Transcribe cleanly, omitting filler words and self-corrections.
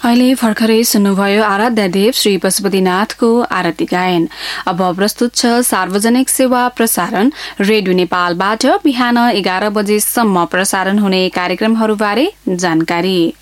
अहिले भर्खरै सुन्नुभयो आराध्य देव श्री पशुपतिनाथको आरती गायन। अब प्रस्तुत छ सार्वजनिक सेवा प्रसारण रेडियो नेपालबाट बिहान 11 बजेसम्म प्रसारण हुने कार्यक्रमहरूबारे जानकारी।